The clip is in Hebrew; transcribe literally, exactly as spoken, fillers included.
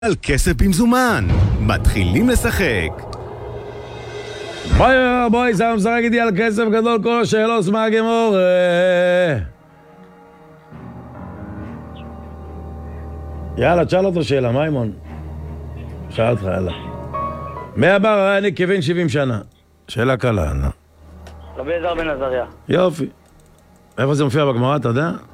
על כסף במזומן, מתחילים לשחק. בואי בואי, זה משחק איתי על כסף גדול, כל השאלות מה גמור. יאללה, תשאל אותו שאלה, מיימון. שאל אותך, יאללה. מהבר אני כבן שבעים שנה. שאלה קלה, נה. רבי אליעזר בן עזריה. יופי. איפה זה מופיע בגמרא, אתה יודע?